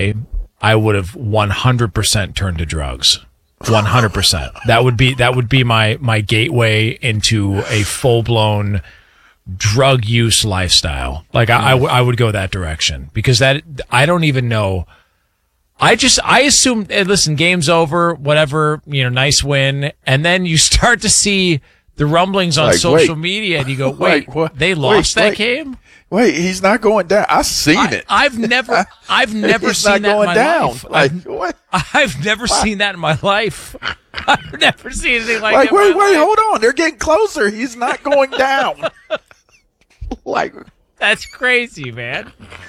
way, I would have 100% turned to drugs. 100%. That would be my gateway into a full-blown drug use lifestyle. Like I would go that direction, because I don't even know. I assume, listen, game's over, whatever, nice win. And then you start to see the rumblings on social media and you go, wait, they lost that game? Wait, he's not going down. I've seen it. I've never seen that in my life. What? I've never seen that in my life. I've never seen anything like that. Wait, hold on. They're getting closer. He's not going down. That's crazy, man.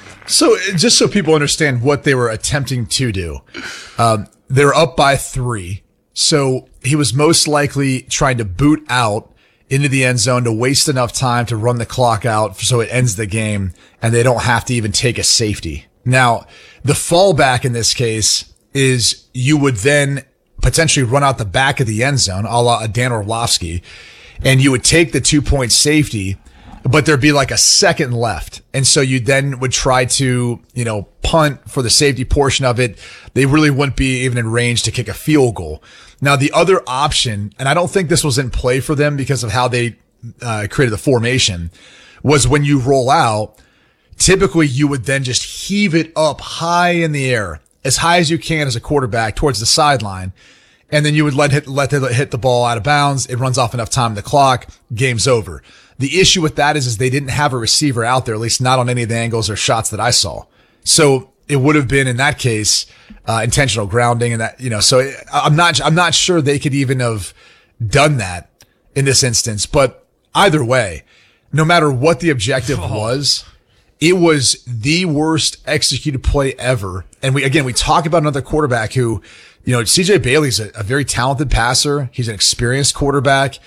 So just so people understand what they were attempting to do, they were up by 3. So he was most likely trying to boot out into the end zone to waste enough time to run the clock out so it ends the game and they don't have to even take a safety. Now, the fallback in this case is you would then potentially run out the back of the end zone, a la Dan Orlovsky, and you would take the 2-point safety, but there'd be like a second left. And so you then would try to, punt for the safety portion of it. They really wouldn't be even in range to kick a field goal. Now, the other option, and I don't think this was in play for them because of how they created the formation, was when you roll out, typically you would then just heave it up high in the air, as high as you can as a quarterback towards the sideline. And then you would let it hit the ball out of bounds. It runs off enough time on the clock. Game's over. The issue with that is they didn't have a receiver out there, at least not on any of the angles or shots that I saw. So it would have been, in that case, intentional grounding and that, so I'm not sure they could even have done that in this instance. But either way, no matter what the objective was, it was the worst executed play ever. And we talk about another quarterback who, CJ Bailey's a very talented passer. He's an experienced quarterback.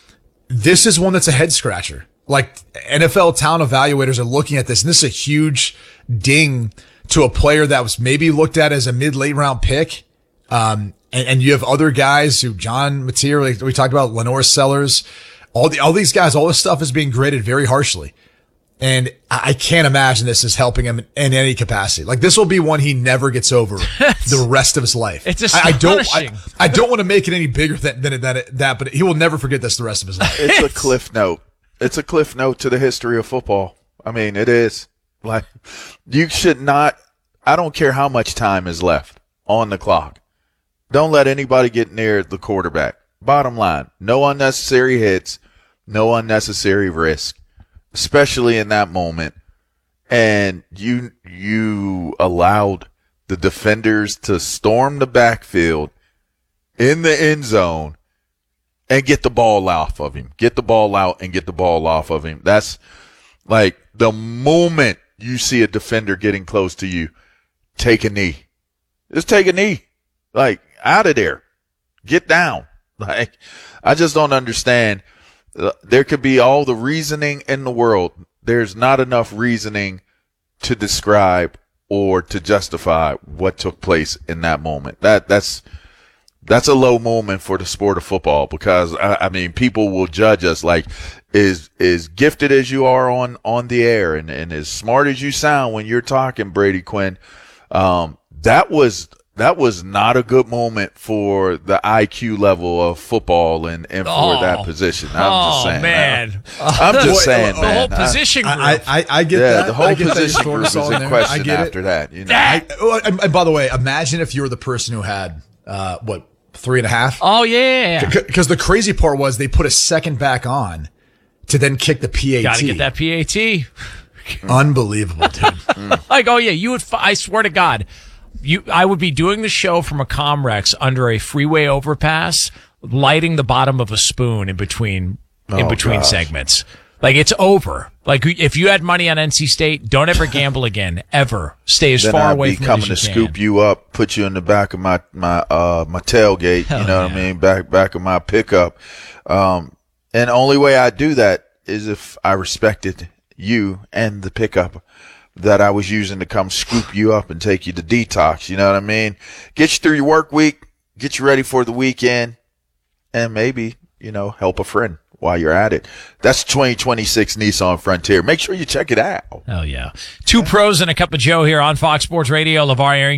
This is one that's a head scratcher. Like, NFL talent evaluators are looking at this, and this is a huge ding to a player that was maybe looked at as a mid-late round pick. And you have other guys who, John Mateer, like we talked about, Lenore Sellers, all these guys, all this stuff is being graded very harshly. And I can't imagine this is helping him in any capacity. Like, this will be one he never gets over the rest of his life. It's astonishing. I don't want to make it any bigger than that, but he will never forget this the rest of his life. It's a cliff note. It's a cliff note to the history of football. I mean, it is. Like, you should not, I don't care how much time is left on the clock. Don't let anybody get near the quarterback. Bottom line, no unnecessary hits, no unnecessary risk, especially in that moment. And you allowed the defenders to storm the backfield in the end zone and get the ball off of him. Get the ball out and get the ball off of him. That's like the moment you see a defender getting close to you, take a knee. Just take a knee. Like, out of there. Get down. Like, I just don't understand. There could be all the reasoning in the world. There's not enough reasoning to describe or to justify what took place in that moment. That's a low moment for the sport of football, because I mean, people will judge us like, as gifted as you are on the air and as smart as you sound when you're talking, Brady Quinn. That was not a good moment for the IQ level of football and for that position. I'm just saying. Man. I'm just saying, the man. whole position group. I get that. The whole I get position group is in question after that. And by the way, imagine if you were the person who had, 3.5? Oh, yeah. Because the crazy part was they put a second back on to then kick the PAT. Got to get that PAT. Unbelievable, dude. Like, oh, yeah, you would, I swear to God, I would be doing the show from a Comrex under a freeway overpass, lighting the bottom of a spoon in between segments. Like, it's over. Like, if you had money on NC State, don't ever gamble again. Ever. Stay as far away from it as you can. Then I'd be coming to scoop you up, put you in the back of my tailgate. Hell, you know what I mean? Back of my pickup. And the only way I do that is if I respected you and the pickup that I was using to come scoop you up and take you to detox. You know what I mean? Get you through your work week, get you ready for the weekend, and maybe, help a friend while you're at it. That's 2026 Nissan Frontier. Make sure you check it out. Hell yeah. Two pros and a cup of Joe here on Fox Sports Radio. LeVar Arrington.